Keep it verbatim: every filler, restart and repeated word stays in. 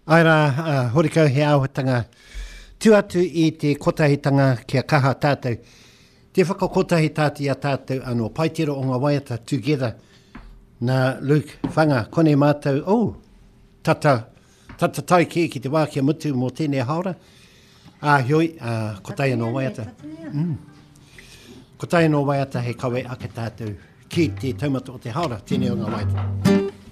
Aira, uh, horikau he auhatanga. Tu atu i te kotahitanga kia kaha tātou. Te whakakotahi tāti a tātou anō paitero o ngā waiata together. Nā Luke whanga, kone mātou, oh, tata, tata tai ki ki te wākia mutu mō tēnei haora. Ah, hioi, uh, kotai anō waiata. Mm. Kotai anō waiata he kawe ake tātou ki te taumata o te haora, tēnei o ngā waiata.